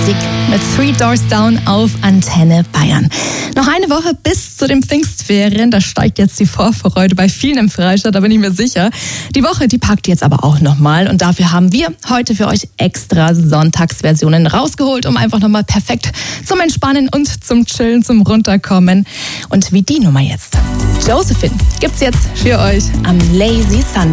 Musik mit Three Doors Down auf Antenne Bayern. Noch eine Woche bis zu den Pfingstferien. Da steigt jetzt die Vorfreude bei vielen im Freistaat, da bin ich mir sicher. Die Woche, die packt jetzt aber auch nochmal. Und dafür haben wir heute für euch extra Sonntagsversionen rausgeholt, um einfach nochmal perfekt zum Entspannen und zum Chillen, zum Runterkommen. Und wie die Nummer jetzt. Josephine gibt's jetzt für euch am Lazy Sunday.